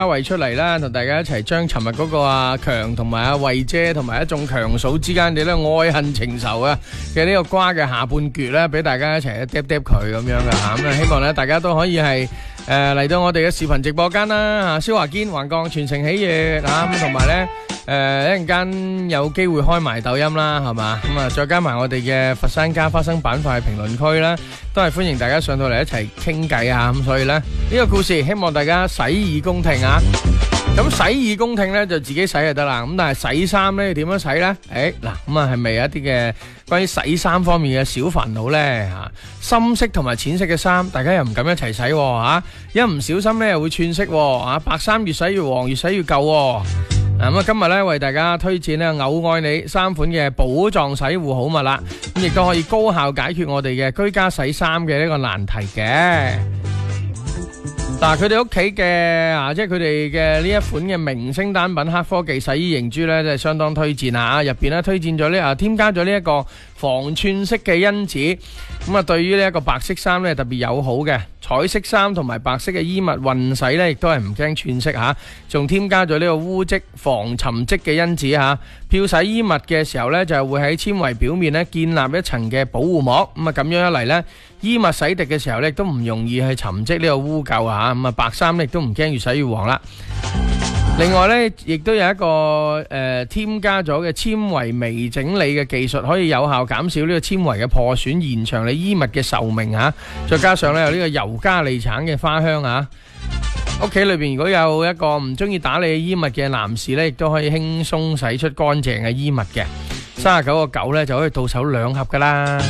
阿慧出嚟啦，同大家一齊將尋日嗰個阿強同埋阿慧姐同埋一眾強嫂之間嘅咧愛恨情仇啊嘅呢個瓜嘅下半橛咧，俾大家一齊嗒嗒佢咁樣嘅吓，咁啊希望咧大家都可以係嚟到我哋嘅視頻直播間啦吓，蕭華堅橫槓全城喜悅吓，咁同埋咧一陣間有機會開埋抖音啦，係嘛，咁啊再加埋我哋嘅佛山加花生板塊評論區啦，都係歡迎大家上到嚟一齊傾偈啊，咁所以咧呢個故事希望大家洗耳恭聽啊。咁洗耳恭聽咧就自己洗就得啦，咁但係洗衫咧點樣洗咧？嗱，咁啊係咪有一啲嘅關於洗衫方面嘅小煩惱咧吓？深色同埋淺色嘅衫，大家又唔敢一齊洗吓，一唔小心咧又會串色吓，白衫越洗越黃，越洗越舊。咁啊今日咧為大家推薦咧偶愛你3款嘅寶藏洗護好物啦，咁亦都可以高效解決我哋嘅居家洗衫嘅呢個難題嘅。嗱，佢哋屋企嘅即係佢哋嘅呢一款嘅明星單品黑科技洗衣凝珠咧，真係相當推薦啊！入邊咧推薦咗添加咗呢一個防串色嘅因子，咁啊對於呢一個白色衫咧特別友好嘅，彩色衫同埋白色嘅衣物混洗咧，亦都係唔驚串色吓，仲添加咗呢個污漬防沉積嘅因子吓，漂洗衣物嘅時候咧就會喺纖維表面咧建立一層嘅保護膜，咁啊咁樣一嚟咧，衣物洗滌嘅時候咧都唔容易去沉積呢個污垢吓，咁啊白衫亦都唔驚越洗越黃啦。另外咧，亦都有一個添加咗嘅纖維微整理嘅技術，可以有效減少呢個纖維嘅破損，延長你衣物嘅壽命吓。再加上咧有呢個尤加利橙嘅花香吓，屋企裏邊如果有一個唔中意打理衣物嘅男士咧，亦都可以輕鬆洗出乾淨嘅衣物嘅。39.9咧就可以到手2盒噶啦。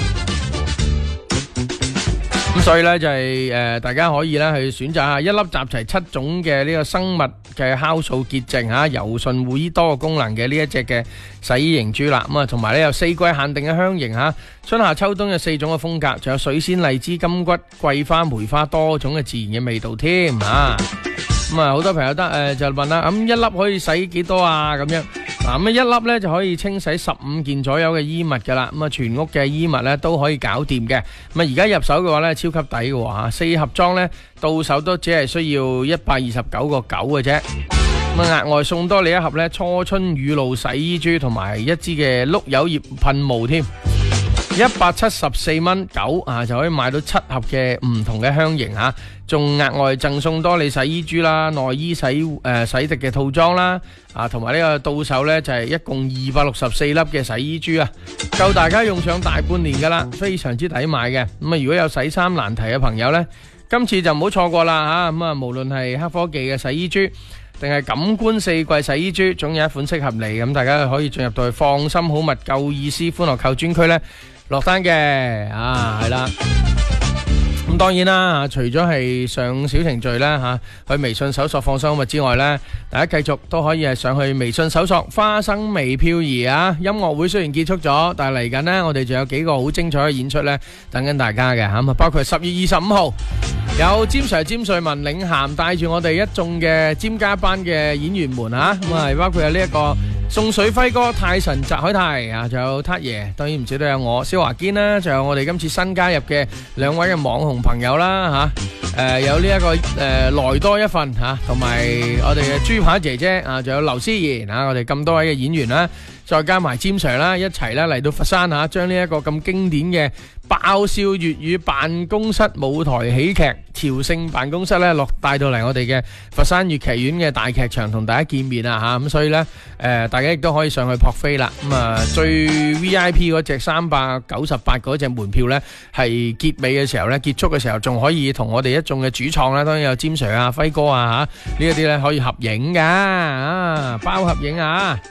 咁所以咧就係大家可以咧去選擇下一粒集齊7種嘅呢個生物嘅酵素潔淨吓，柔順護衣多個功能嘅呢一隻嘅洗衣凝珠啦。咁啊同埋咧有4季限定嘅香型吓，春夏秋冬有4種嘅風格，仲有水仙、荔枝、金桔、桂花、梅花多種嘅自然嘅味道添啊。咁啊好多朋友就問啦，咁一粒可以洗幾多啊？咁樣嗱，咁一粒咧就可以清洗15件左右嘅衣物噶啦，咁啊全屋嘅衣物咧都可以搞掂嘅。咁啊而家入手嘅話咧超級抵嘅吓，4盒裝咧到手都只係需要129.9嘅啫。咁啊額外送多你一盒咧初春雨露洗衣珠同埋一支嘅碌柚葉噴霧添。174.9蚊就可以買到7盒嘅唔同嘅香型吓，仲額外贈送多你洗衣珠啦、內衣洗滌嘅套裝啦，同埋呢個到手呢就係一共264粒嘅洗衣珠啊，夠大家用上大半年噶啦，非常之抵買嘅。咁啊如果有洗衫難題嘅朋友呢，今次就唔好錯過啦吓。咁啊無論係黑科技嘅洗衣珠定係感官4季洗衣珠，總有一款適合你，咁大家可以進入到去放心好物夠意思歡樂購專區呢落單嘅係啦。咁當然啦，除咗係上小程序啦去微信搜索放心好物之外呢，大家繼續都可以係上去微信搜索花生微漂移啊。音樂會雖然結束咗，但係嚟緊呢，我哋仲有幾個好精彩嘅演出呢，等緊大家嘅吓，包括10月25號有詹 Sir、詹瑞文領銜帶住我哋一眾嘅詹家班嘅演員們吓，咁啊包括有呢一個宋水輝哥、泰神、澤海泰仲有撻爺，當然唔少都有我蕭華堅啦，仲有我哋今次新加入嘅2位嘅網紅朋友啦有呢一個來多一份同埋我哋嘅豬扒姐姐仲有劉思妍我哋咁多位嘅演員啦，再加埋詹 Sir 啦，一齊啦嚟到佛山將呢一個咁經典嘅爆笑粵語辦公室舞台喜劇朝聖辦公室咧帶到嚟我哋嘅佛山粵劇院嘅大劇場同大家見面啊咁所以咧大家亦都可以上去撲飛啦。咁啊最 VIP 嗰隻398嗰隻門票咧係結尾嘅時候咧，結束嘅時候仲可以同我哋一眾嘅主創啦，當然有詹 Sir 啊、輝哥啊呢一啲咧可以合影噶包合影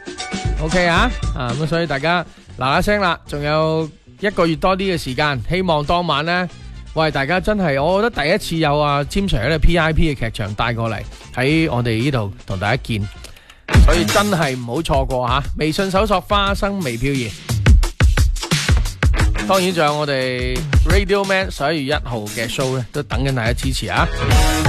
OK 咁所以大家嗱聲啦，仲有1個月多啲嘅時間，希望當晚呢，喂大家真係，我覺得第一次有詹 Sir 呢 PIP 嘅劇場帶過嚟喺我哋呢度同大家見，所以真係唔好錯過微信搜索花生微漂移，當然仲有我哋 Radio Man 11月1號嘅 show 呢，都等緊大家支持